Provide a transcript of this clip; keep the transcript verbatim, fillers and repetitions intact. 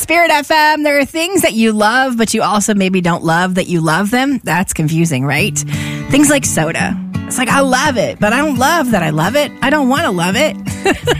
Spirit F M, there are things that you love, but you also maybe don't love that you love them. That's confusing, right? Things like soda. It's like, I love it, but I don't love that I love it. I don't want to love it.